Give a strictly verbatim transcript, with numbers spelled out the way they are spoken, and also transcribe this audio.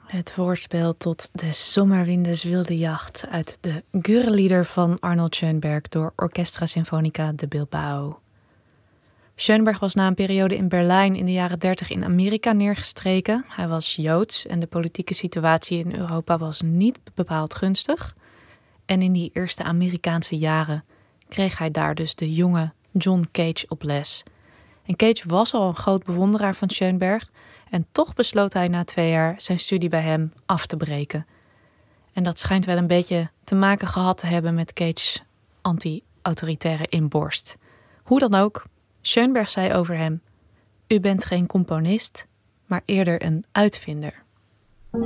Het woordspel tot de Sommerwindes wilde jacht uit de Gurrelieder van Arnold Schönberg door Orchestra Sinfonica de Bilbao. Schönberg was na een periode in Berlijn in de jaren dertig in Amerika neergestreken. Hij was Joods en de politieke situatie in Europa was niet bepaald gunstig. En in die eerste Amerikaanse jaren kreeg hij daar dus de jonge John Cage op les. En Cage was al een groot bewonderaar van Schönberg en toch besloot hij na twee jaar zijn studie bij hem af te breken. En dat schijnt wel een beetje te maken gehad te hebben met Cage's anti-autoritaire inborst. Hoe dan ook, Schönberg zei over hem: "U bent geen componist, maar eerder een uitvinder."